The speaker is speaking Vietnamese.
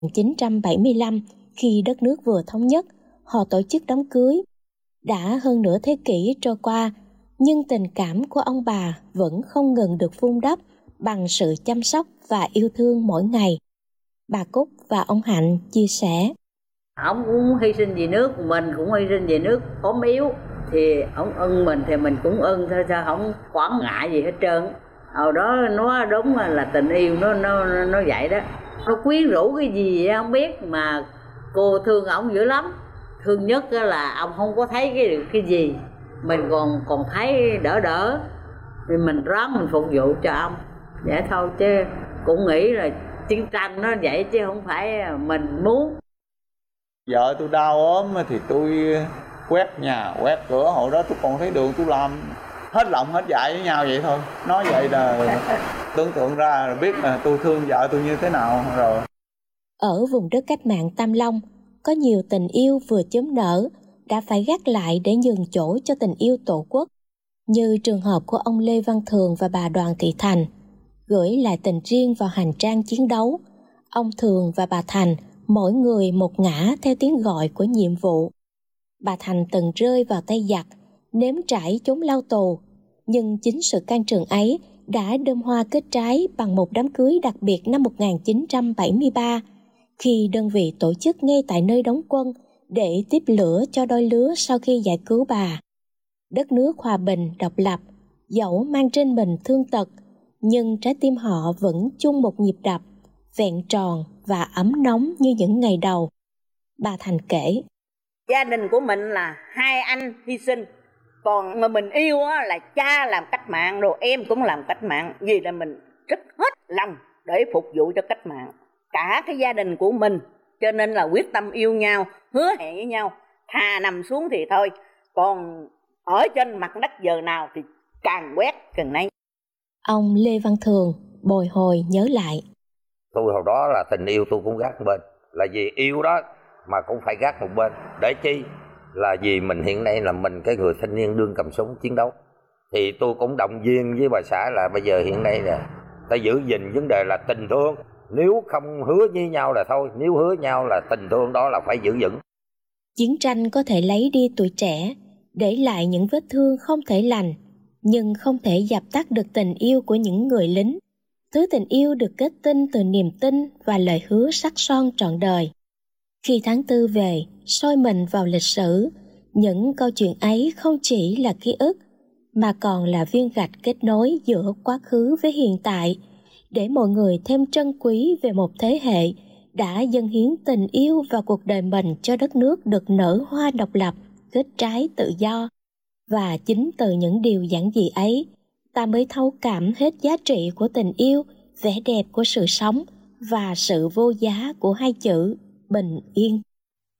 1975, khi đất nước vừa thống nhất, họ tổ chức đám cưới. Đã hơn nửa thế kỷ trôi qua, nhưng tình cảm của ông bà vẫn không ngừng được vun đắp bằng sự chăm sóc và yêu thương mỗi ngày. Bà Cúc và ông Hạnh chia sẻ. Ông cũng hy sinh vì nước, mình cũng hy sinh vì nước ốm yếu. Thì ông ưng mình thì mình cũng ưng thôi, sao không quản ngại gì hết trơn. Hồi đó nó đúng là tình yêu nó vậy đó. Nó quyến rũ cái gì không biết mà cô thương ổng dữ lắm. Thương nhất là ông không có thấy cái gì, mình còn thấy đỡ thì mình ráng mình phục vụ cho ông vậy thôi, chứ cũng nghĩ là chiến tranh nó vậy chứ không phải mình muốn. Vợ tôi đau ốm thì tôi quét nhà quét cửa, hồi đó tôi còn thấy đường tôi làm hết lòng hết dạ với nhau vậy thôi. Nói vậy là tưởng tượng ra là biết là tôi thương vợ tôi như thế nào rồi. Ở vùng đất cách mạng Tam Long, có nhiều tình yêu vừa chớm nở đã phải gác lại để nhường chỗ cho tình yêu tổ quốc, như trường hợp của ông Lê Văn Thường và bà Đoàn Thị Thành. Gửi lại tình riêng vào hành trang chiến đấu, ông Thường và bà Thành mỗi người một ngã theo tiếng gọi của nhiệm vụ. Bà Thành từng rơi vào tay giặc, nếm trải chốn lao tù, nhưng chính sự can trường ấy đã đơm hoa kết trái bằng một đám cưới đặc biệt năm 1973, khi đơn vị tổ chức ngay tại nơi đóng quân để tiếp lửa cho đôi lứa sau khi giải cứu bà. Đất nước hòa bình, độc lập, dẫu mang trên mình thương tật, nhưng trái tim họ vẫn chung một nhịp đập, vẹn tròn và ấm nóng như những ngày đầu. Bà Thành kể. Gia đình của mình là hai anh hy sinh, còn mà mình yêu là cha làm cách mạng rồi em cũng làm cách mạng, vì là mình rất hết lòng để phục vụ cho cách mạng cả cái gia đình của mình, cho nên là quyết tâm yêu nhau, hứa hẹn với nhau, thà nằm xuống thì thôi, còn ở trên mặt đất giờ nào thì càng quét càng nấy. Ông Lê Văn Thường bồi hồi nhớ lại. Tôi hồi đó là tình yêu tôi cũng gác một bên, là vì yêu đó mà cũng phải gác một bên. Để chi? Là vì mình hiện nay là mình cái người thanh niên đương cầm súng chiến đấu. Thì tôi cũng động viên với bà xã là bây giờ hiện nay là ta giữ gìn vấn đề là tình thương. Nếu không hứa với nhau là thôi, nếu hứa nhau là tình thương đó là phải giữ vững. Chiến tranh có thể lấy đi tuổi trẻ, để lại những vết thương không thể lành, nhưng không thể dập tắt được tình yêu của những người lính. Thứ tình yêu được kết tinh từ niềm tin và lời hứa sắc son trọn đời. Khi tháng 4 về, soi mình vào lịch sử, những câu chuyện ấy không chỉ là ký ức, mà còn là viên gạch kết nối giữa quá khứ với hiện tại, để mọi người thêm trân quý về một thế hệ đã dâng hiến tình yêu và cuộc đời mình cho đất nước được nở hoa độc lập, kết trái tự do. Và chính từ những điều giản dị ấy, ta mới thấu cảm hết giá trị của tình yêu, vẻ đẹp của sự sống và sự vô giá của hai chữ bình yên.